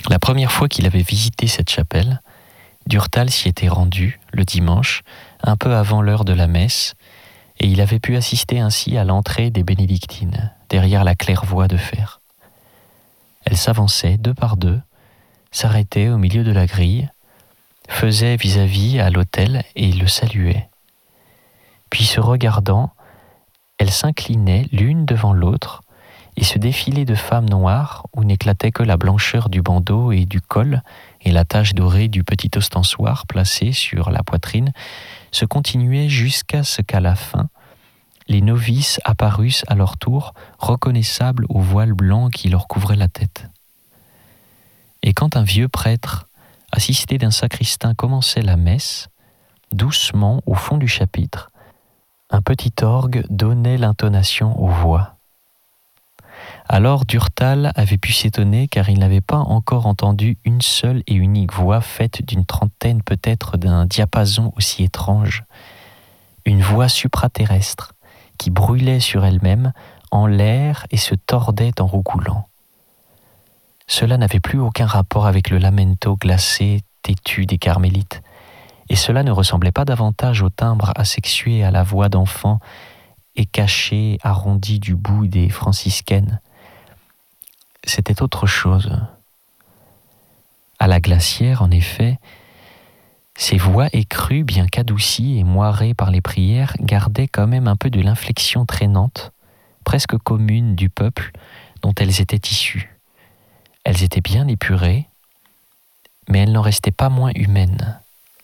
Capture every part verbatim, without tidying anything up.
La première fois qu'il avait visité cette chapelle, Durtal s'y était rendu, le dimanche, un peu avant l'heure de la messe, et il avait pu assister ainsi à l'entrée des bénédictines, derrière la claire-voie de fer. Elles s'avançaient deux par deux, s'arrêtaient au milieu de la grille, faisaient vis-à-vis à l'autel et le saluaient. Puis se regardant, elles s'inclinaient l'une devant l'autre, et ce défilé de femmes noires, où n'éclatait que la blancheur du bandeau et du col et la tache dorée du petit ostensoir placé sur la poitrine, se continuait jusqu'à ce qu'à la fin, les novices apparussent à leur tour, reconnaissables au voile blanc qui leur couvrait la tête. Et quand un vieux prêtre, assisté d'un sacristain, commençait la messe, doucement, au fond du chapitre, un petit orgue donnait l'intonation aux voix. Alors Durtal avait pu s'étonner car il n'avait pas encore entendu une seule et unique voix faite d'une trentaine peut-être d'un diapason aussi étrange. Une voix supraterrestre qui brûlait sur elle-même en l'air et se tordait en roucoulant. Cela n'avait plus aucun rapport avec le lamento glacé, têtu des carmélites, et cela ne ressemblait pas davantage au timbre asexué à la voix d'enfant et caché, arrondi du bout des franciscaines. C'était autre chose. À la glacière, en effet, ces voix écrues, bien qu'adoucies et moirées par les prières, gardaient quand même un peu de l'inflexion traînante, presque commune du peuple dont elles étaient issues. Elles étaient bien épurées, mais elles n'en restaient pas moins humaines.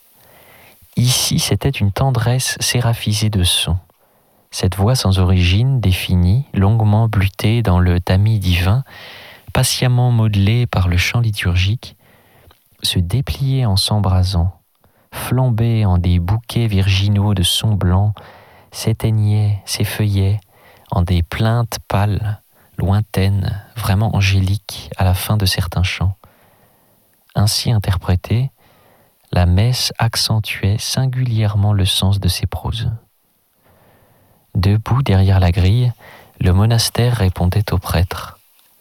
Ici, c'était une tendresse séraphisée de son. Cette voix sans origine définie, longuement blutée dans le tamis divin, patiemment modelée par le chant liturgique, se dépliait en s'embrasant, flambait en des bouquets virginaux de sons blancs, s'éteignait, s'effeuillait en des plaintes pâles, lointaines, vraiment angéliques à la fin de certains chants. Ainsi interprétée, la messe accentuait singulièrement le sens de ces proses. Debout derrière la grille, le monastère répondait au prêtre.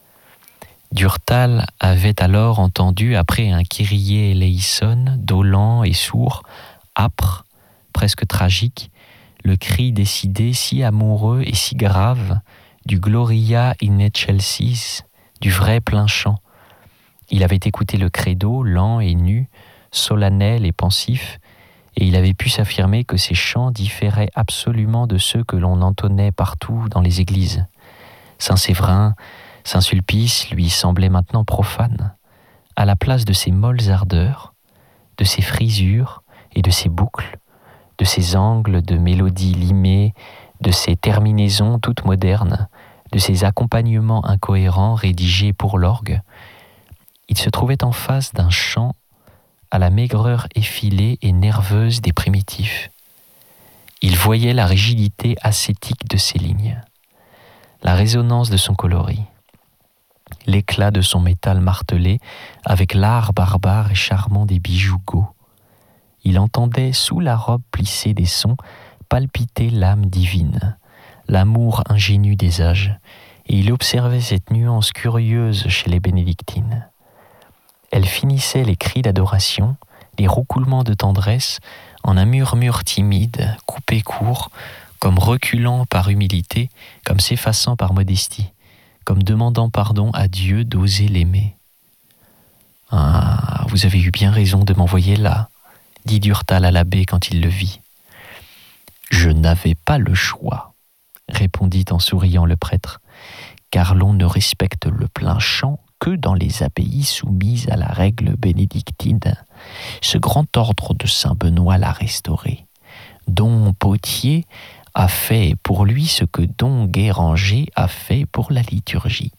Durtal avait alors entendu, après un Kyrie eleison, dolent et sourd, âpre, presque tragique, le cri décidé, si amoureux et si grave, du Gloria in excelsis, du vrai plein chant. Il avait écouté le credo, lent et nu, solennel et pensif, et il avait pu s'affirmer que ces chants différaient absolument de ceux que l'on entonnait partout dans les églises. Saint-Séverin, Saint-Sulpice lui semblait maintenant profane, à la place de ses molles ardeurs, de ses frisures et de ses boucles, de ses angles de mélodies limées, de ses terminaisons toutes modernes, de ses accompagnements incohérents rédigés pour l'orgue. Il se trouvait en face d'un chant à la maigreur effilée et nerveuse des primitifs. Il voyait la rigidité ascétique de ses lignes, la résonance de son coloris, l'éclat de son métal martelé avec l'art barbare et charmant des bijoux gauds. Il entendait sous la robe plissée des sons palpiter l'âme divine, l'amour ingénu des âges, et il observait cette nuance curieuse chez les bénédictines. Elles finissaient les cris d'adoration, les roucoulements de tendresse, en un murmure timide, coupé court, comme reculant par humilité, comme s'effaçant par modestie, comme demandant pardon à Dieu d'oser l'aimer. « Ah, vous avez eu bien raison de m'envoyer là, » dit Durtal à l'abbé quand il le vit. « Je n'avais pas le choix, » répondit en souriant le prêtre, « car l'on ne respecte le plein chant que dans les abbayes soumises à la règle bénédictine. Ce grand ordre de Saint-Benoît l'a restauré. Don Potier a fait pour lui ce que Don Guéranger a fait pour la liturgie.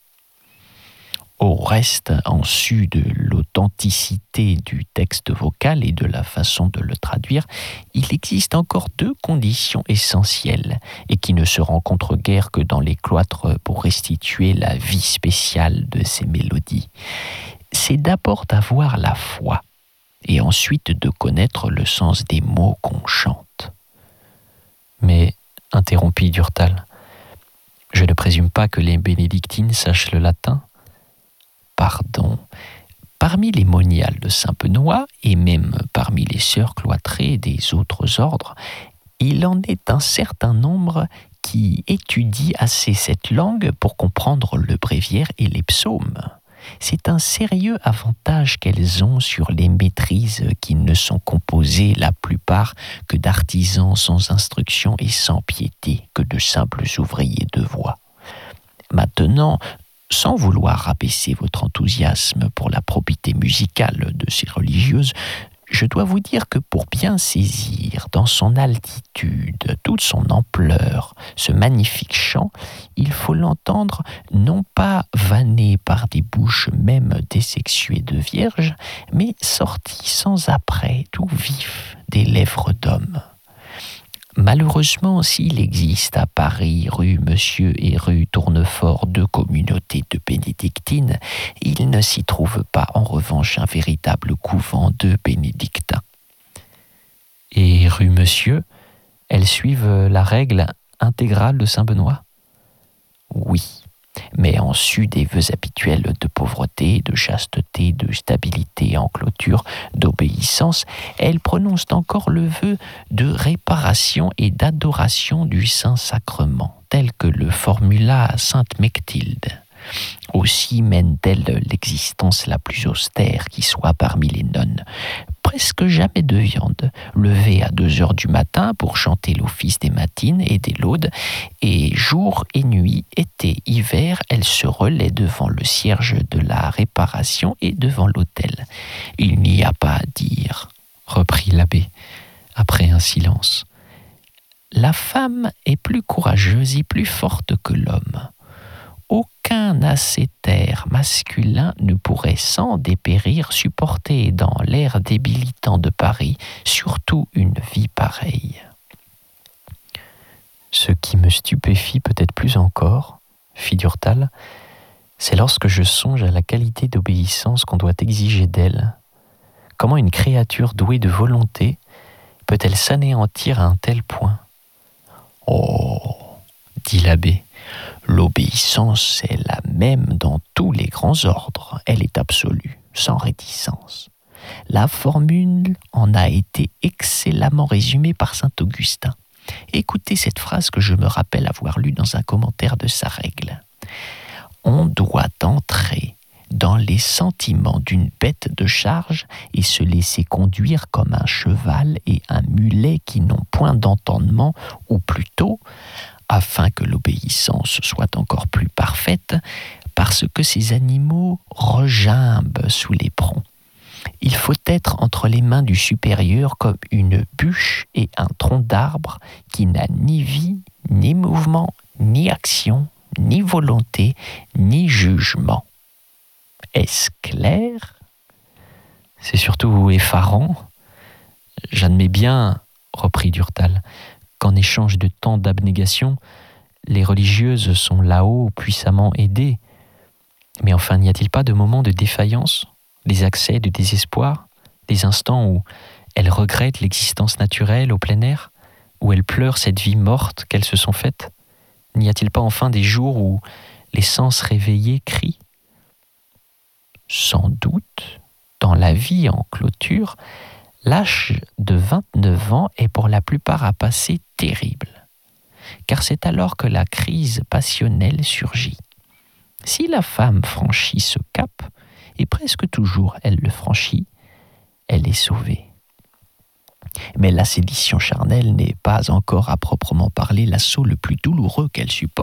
Au reste, en su de l'authenticité du texte vocal et de la façon de le traduire, il existe encore deux conditions essentielles et qui ne se rencontrent guère que dans les cloîtres pour restituer la vie spéciale de ces mélodies. C'est d'abord d'avoir la foi et ensuite de connaître le sens des mots qu'on chante. Mais, interrompit Durtal, je ne présume pas que les bénédictines sachent le latin. Pardon. Parmi Parmi les moniales de Saint-Benoît, et même parmi les sœurs cloîtrées des autres ordres, il en est un certain nombre qui étudient assez cette langue pour comprendre le bréviaire et les psaumes. C'est un sérieux avantage qu'elles ont sur les maîtrises qui ne sont composées la plupart que d'artisans sans instruction et sans piété, que de simples ouvriers de voix. Maintenant, sans vouloir rabaisser votre enthousiasme pour la probité musicale de ces religieuses, je dois vous dire que pour bien saisir dans son altitude, toute son ampleur, ce magnifique chant, il faut l'entendre non pas vanné par des bouches même désexuées de vierges, mais sorti sans apprêt, tout vif des lèvres d'hommes. Malheureusement, s'il existe à Paris, rue Monsieur et rue Tournefort, deux communautés de bénédictines, il ne s'y trouve pas en revanche un véritable couvent de bénédictins. Et rue Monsieur, elles suivent la règle intégrale de Saint-Benoît ? Oui, mais en sus des vœux habituels de pauvreté, de chasteté, de stabilité en clôture, d'obéissance, elles prononcent encore le vœu de réparation et d'adoration du Saint-Sacrement, tel que le formula sainte Mechtilde. Aussi mènent-elles l'existence la plus austère qui soit parmi les nonnes. Presque jamais de viande, levée à deux heures du matin pour chanter l'office des matines et des laudes, et jour et nuit, été, hiver, elles se relaient devant le cierge de la réparation et devant l'autel. Il n'y a pas à dire, reprit l'abbé, après un silence. La femme est plus courageuse et plus forte que l'homme. Aucun ascétère masculin ne pourrait sans dépérir supporter dans l'air débilitant de Paris, surtout une vie pareille. Ce qui me stupéfie peut-être plus encore, fit Durtal, c'est lorsque je songe à la qualité d'obéissance qu'on doit exiger d'elle. Comment une créature douée de volonté peut-elle s'anéantir à un tel point ? Oh, dit l'abbé, l'obéissance est la même dans tous les grands ordres. Elle est absolue, sans réticence. La formule en a été excellemment résumée par saint Augustin. Écoutez cette phrase que je me rappelle avoir lue dans un commentaire de sa règle. On doit entrer dans les sentiments d'une bête de charge et se laisser conduire comme un cheval et un mulet qui n'ont point d'entendement, ou plutôt, afin que l'obéissance soit encore plus parfaite, parce que ces animaux regimbent sous l'éperon. Il faut être entre les mains du supérieur comme une bûche et un tronc d'arbre qui n'a ni vie, ni mouvement, ni action, ni volonté, ni jugement. Est-ce clair ? C'est surtout effarant. J'admets bien, reprit Durtal, qu'en échange de tant d'abnégation, les religieuses sont là-haut puissamment aidées. Mais enfin, n'y a-t-il pas de moments de défaillance, des accès de désespoir, des instants où elles regrettent l'existence naturelle au plein air, où elles pleurent cette vie morte qu'elles se sont faite ? N'y a-t-il pas enfin des jours où les sens réveillés crient ? Sans doute, dans la vie en clôture, l'âge de vingt-neuf ans est pour la plupart à passer terrible, car c'est alors que la crise passionnelle surgit. Si la femme franchit ce cap, et presque toujours elle le franchit, elle est sauvée. Mais la sédition charnelle n'est pas encore à proprement parler l'assaut le plus douloureux qu'elle supporte.